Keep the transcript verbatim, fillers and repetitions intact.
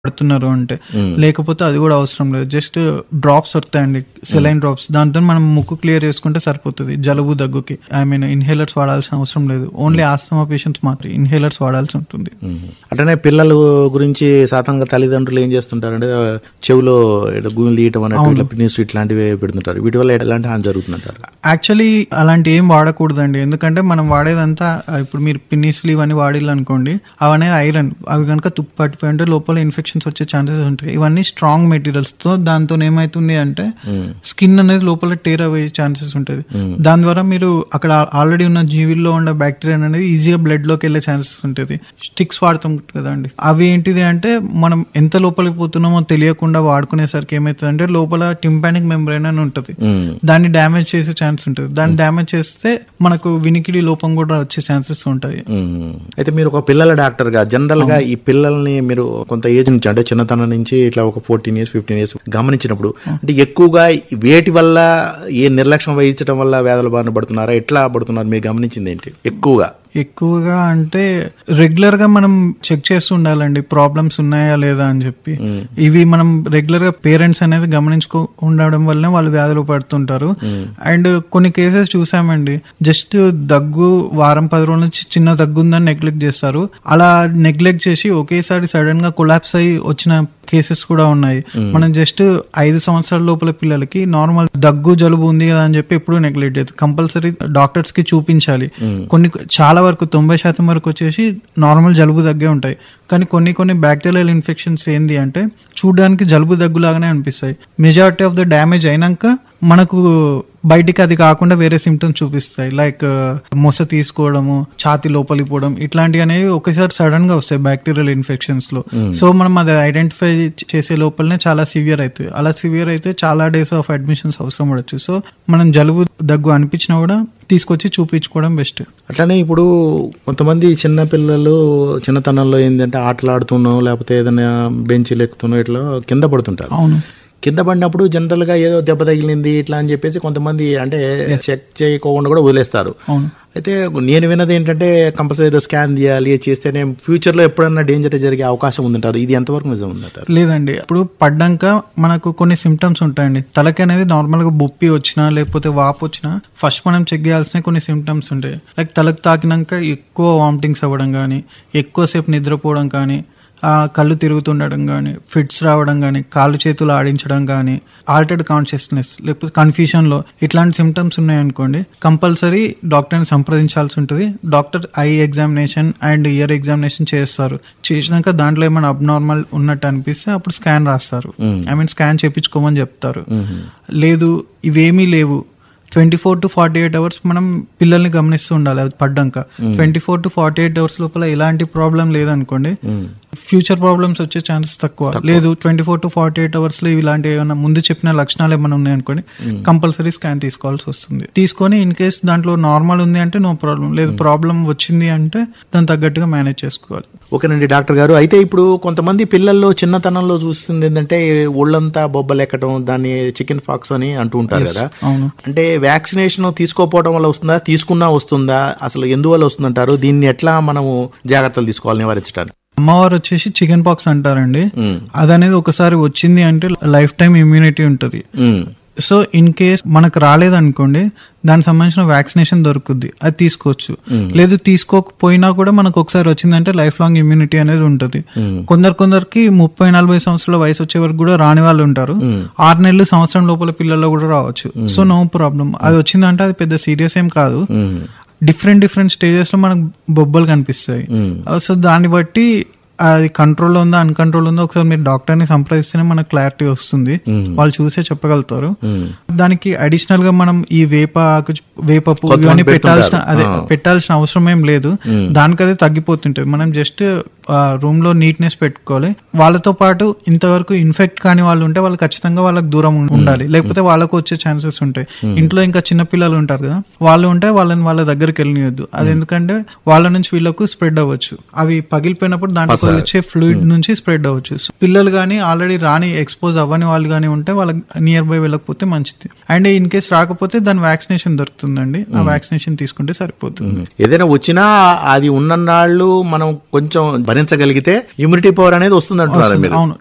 పడుతున్నారు అంటే, లేకపోతే అది కూడా అవసరం లేదు. జస్ట్ డ్రాప్స్ వస్తాయండి, సెలైన్ డ్రాప్స్. దాంతో మనం ముక్కు క్లియర్ చేసుకుంటే సరిపోతుంది జలుబు దగ్గుకి. ఐ మీన్ ఇన్హేలర్స్ వాడాల్సిన అవసరం లేదు. ఓన్లీ ఆస్తమా పేషెంట్స్ మాత్రం ఇన్హేలర్స్ వాడాల్సి ఉంటుంది. అట్లనే పిల్లల గురించి సాధారణంగా తల్లిదండ్రులు ఏం చేస్తుంటారంటే చెవులో గుండెలు తీయటం అనేది పిన్నిస్ ఇట్లాంటివి పెడుతుంటారు. వీటి వల్ల ఎలాంటి హాని జరుగుతుందంటారు? యాక్చువల్లీ అలాంటి ఏం వాడకూడదండి. ఎందుకంటే మనం వాడేదంతా ఇప్పుడు మీరు పిన్నిస్లు ఇవన్నీ వాడిల్లు అనుకోండి, అవన్నీ ఐరన్, అవి కనుక తుప్పు పట్టిపోయింటే లోపల ఇన్ఫెక్షన్ వచ్చే ఛాన్సెస్ ఉంటాయి. ఇవన్నీ స్ట్రాంగ్ మెటీరియల్స్ తో, దాంతో ఏమైతుంది అంటే స్కిన్ అనేది లోపల టేర్ అయ్యే ఛాన్సెస్ ఉంటుంది. దాని ద్వారా మీరు అక్కడ ఆల్రెడీ ఉన్న జీవిల్లో ఉన్న బ్యాక్టీరియా అనేది ఈజీగా బ్లడ్ లోకి వెళ్లే ఛాన్సెస్ ఉంటుంది. స్టిక్స్ వాడుతాం కదండి, అవి ఏంటిది అంటే మనం ఎంత లోపలికి పోతున్నామో తెలియకుండా వాడుకునేసరికి ఏమైతుంది అంటే లోపల టింపానిక్ మెంబ్రేన్ అని ఉంటుంది, దాన్ని డ్యామేజ్ చేసే ఛాన్స్ ఉంటుంది. దాన్ని డ్యామేజ్ చేస్తే మనకు వినికిడి లోపం కూడా వచ్చే ఛాన్సెస్ ఉంటాయి. అయితే మీరు ఒక పిల్లల డాక్టర్ గా జనరల్ గా ఈ పిల్లల్ని మీరు కొంత ఏజ్ నుంచి అంటే చిన్నతనం నుంచి ఇట్లా ఒక ఫోర్టీన్ ఇయర్స్ ఫిఫ్టీన్ ఇయర్స్ గమనించినప్పుడు అంటే ఎక్కువగా వేటి వల్ల ఏ నిర్లక్ష్యం వహించడం వల్ల వ్యాధుల బారిన పడుతున్నారా, ఎట్లా పడుతున్నారు మీరు గమనించింది ఏంటి? ఎక్కువగా ఎక్కువగా అంటే రెగ్యులర్ గా మనం చెక్ చేస్తూ ఉండాలండి, ప్రాబ్లమ్స్ ఉన్నాయా లేదా అని చెప్పి. ఇవి మనం రెగ్యులర్ గా పేరెంట్స్ అనేది గమనించుకో ఉండడం వల్లనే వాళ్ళు వ్యాధులు పడుతుంటారు. అండ్ కొన్ని కేసెస్ చూసామండి, జస్ట్ దగ్గు వారం పది రోజుల నుంచి చిన్న దగ్గు ఉందని నెగ్లెక్ట్ చేస్తారు. అలా నెగ్లెక్ట్ చేసి ఒకేసారి సడన్ గా కొలాప్స్ అయ్యి వచ్చిన కేసెస్ కూడా ఉన్నాయి. మనం జస్ట్ ఐదు సంవత్సరాల లోపల పిల్లలకి నార్మల్ దగ్గు జలుబు ఉంది కదా అని చెప్పి ఎప్పుడు నెగ్లెక్ట్ చేయదు. కంపల్సరీ డాక్టర్స్ కి చూపించాలి. కొన్ని చాలా వరకు తొంభై శాతం వరకు వచ్చేసి నార్మల్ జలుబు దగ్గే ఉంటాయి. కానీ కొన్ని కొన్ని బ్యాక్టీరియల్ ఇన్ఫెక్షన్స్ ఏంది అంటే చూడడానికి జలుబు దగ్గులాగానే అనిపిస్తాయి. మెజారిటీ ఆఫ్ ద డ్యామేజ్ అయినాక మనకు బయటికి అది కాకుండా వేరే సిమ్టమ్స్ చూపిస్తాయి. లైక్ మొస తీసుకోవడము, ఛాతి లోపలికి పోవడం, ఇట్లాంటివి అనేవి ఒకసారి సడన్ గా వస్తాయి బ్యాక్టీరియల్ ఇన్ఫెక్షన్స్ లో. సో మనం అది ఐడెంటిఫై చేసే లోపలనే చాలా సివియర్ అవుతుంది. అలా సివియర్ అయితే చాలా డేస్ ఆఫ్ అడ్మిషన్స్ అవసరం పడవచ్చు. సో మనం జలుబు దగ్గు అనిపించినా కూడా తీసుకొచ్చి చూపించుకోవడం బెస్ట్. అట్లానే ఇప్పుడు కొంతమంది చిన్న పిల్లలు చిన్నతనంలో ఏంటంటే ఆటలు ఆడుతున్నాం లేకపోతే ఏదైనా బెంచీలు ఎక్కుతున్నాం ఇట్లా కింద పడుతుంటారు. అవును, కింద పడినప్పుడు జనరల్ గా ఏదో దెబ్బ తగిలింది ఇట్లా అని చెప్పేసి కొంతమంది అంటే చెక్ చేయకుండా కూడా వదిలేస్తారు. అయితే నేను విన్నది ఏంటంటే కంపల్సరీ ఏదో స్కాన్ తీయాలి, చేస్తేనే ఫ్యూచర్ లో ఎప్పుడన్నా డేంజర్ జరిగే అవకాశం ఉందంటారు. ఇది ఎంతవరకు నిజం ఉందంటారు? లేదండి, ఇప్పుడు పడ్డాక మనకు కొన్ని సిమ్టమ్స్ ఉంటాయండి. తలకి అనేది నార్మల్ గా బొప్పి వచ్చినా లేకపోతే వాపు వచ్చినా ఫస్ట్ మనం చెక్ చేయాల్సిన కొన్ని సిమ్టమ్స్ ఉంటాయి. లైక్ తలకు తాకినాక ఎక్కువ వామిటింగ్స్ అవ్వడం కానీ, ఎక్కువసేపు నిద్రపోవడం కానీ, ఆ కళ్ళు తిరుగుతుండడం కానీ, ఫిట్స్ రావడం కానీ, కాళ్ళు చేతులు ఆడించడం కానీ, ఆల్టర్డ్ కాన్షియస్నెస్ లేకపోతే కన్ఫ్యూజన్ లో ఇట్లాంటి సిమ్టమ్స్ ఉన్నాయనుకోండి, కంపల్సరీ డాక్టర్ని సంప్రదించాల్సి ఉంటుంది. Doctor I examination and year examination చేస్తారు. చేసినాక దాంట్లో ఏమైనా అబ్నార్మల్ ఉన్నట్టు అనిపిస్తే అప్పుడు స్కాన్ రాస్తారు. ఐ మీన్ స్కాన్ చేయించుకోమని చెప్తారు. లేదు ఇవేమీ లేవు, twenty four to forty eight hours మనం పిల్లల్ని గమనిస్తూ ఉండాలి. అది పడ్డాక twenty four to forty eight hours లోపల ఎలాంటి ప్రాబ్లం లేదనుకోండి, ఫ్యూచర్ ప్రాబ్లమ్స్ వచ్చే ఛాన్సెస్ తక్కువ. లేదు twenty four to forty eight hours లో ఇలాంటి ఏమైనా ముందు చెప్పిన లక్షణాలు ఏమైనా ఉన్నాయనుకోండి, కంపల్సరీ స్కాన్ తీసుకోవాల్సి వస్తుంది. తీసుకొని ఇన్ కేస్ దాంట్లో నార్మల్ ఉంది అంటే నో ప్రాబ్లం, లేదు ప్రాబ్లం వచ్చింది అంటే దాని తగ్గట్టుగా మేనేజ్ చేసుకోవాలి. ఓకేనండి డాక్టర్ గారు. అయితే ఇప్పుడు కొంతమంది పిల్లల్లో చిన్నతనంలో చూస్తుంది ఏంటంటే ఒళ్ళంతా బొబ్బలెక్కడం, దాన్ని చికెన్ ఫాక్స్ అని అంటూ ఉంటారు కదా. అవును, అంటే వ్యాక్సినేషన్ తీసుకోకపోవడం వల్ల వస్తుందా, తీసుకున్నా వస్తుందా, అసలు ఎందువల్ల వస్తుందంటారు? దీన్ని ఎట్లా మనము జాగ్రత్తలు తీసుకోవాలి నివారించడానికి? అమ్మవారు వచ్చేసి చికెన్ పాక్స్ అంటారండి. అదనేది ఒకసారి వచ్చింది అంటే లైఫ్ టైం ఇమ్యూనిటీ ఉంటుంది. సో ఇన్ కేస్ మనకు రాలేదనుకోండి, దానికి సంబంధించిన వ్యాక్సినేషన్ దొరుకుద్ది, అది తీసుకోవచ్చు. లేదు తీసుకోకపోయినా కూడా మనకు ఒకసారి వచ్చిందంటే లైఫ్ లాంగ్ ఇమ్యూనిటీ అనేది ఉంటుంది. కొందరు కొందరికి ముప్పై నలభై సంవత్సరాల వయసు వచ్చే వరకు కూడా రాని వాళ్ళు ఉంటారు. ఆరు నెలలు సంవత్సరం లోపల పిల్లల్లో కూడా రావచ్చు. So no problem. అది వచ్చిందంటే అది పెద్ద సీరియస్ ఏం కాదు. డిఫరెంట్ డిఫరెంట్ స్టేజెస్ లో మనకు బొబ్బలు కనిపిస్తాయి. సో దాన్ని బట్టి అది కంట్రోల్ ఉందా అన్కంట్రోల్ ఉందో ఒకసారి మీరు డాక్టర్ ని సంప్రదిస్తేనే మనకు క్లారిటీ వస్తుంది. వాళ్ళు చూసే చెప్పగలుగుతారు. దానికి అడిషనల్ గా మనం ఈ వేప ఆకు, వేప పువ్వు ఇవన్నీ పెట్టాల్సిన అదే పెట్టాల్సిన అవసరం ఏం లేదు. దానికి అదే తగ్గిపోతుంటది. మనం జస్ట్ రూమ్ లో నీట్నెస్ పెట్టుకోవాలి. వాళ్ళతో పాటు ఇంతవరకు ఇన్ఫెక్ట్ కాని వాళ్ళు ఉంటే వాళ్ళు ఖచ్చితంగా వాళ్ళకి దూరం ఉండాలి, లేకపోతే వాళ్ళకు వచ్చే ఛాన్సెస్ ఉంటాయి. ఇంట్లో ఇంకా చిన్న పిల్లలు ఉంటారు కదా, వాళ్ళు ఉంటే వాళ్ళని వాళ్ళ దగ్గరికి వెళ్ళనియొద్దు. అది ఎందుకంటే వాళ్ళ నుంచి వీళ్ళకు స్ప్రెడ్ అవ్వచ్చు. అవి పగిలిపోయినప్పుడు దాంట్లో వచ్చే ఫ్లూయిడ్ నుంచి స్ప్రెడ్ అవ్వచ్చు. పిల్లలు గానీ ఆల్రెడీ రాని ఎక్స్పోజ్ అవ్వని వాళ్ళు గానీ ఉంటే వాళ్ళ నియర్ బై వెళ్ళకపోతే మంచిది. అండ్ ఇన్ కేస్ రాకపోతే దాని వ్యాక్సినేషన్ దొరుకుతుందండి, ఆ వ్యాక్సినేషన్ తీసుకుంటే సరిపోతుంది. ఏదైనా వచ్చినా అది ఉన్ననాళ్ళు మనం కొంచెం భరించగలిగితే ఇమ్యూనిటీ పవర్ అనేది వస్తుంది అంటున్నారు మీరు. అవును,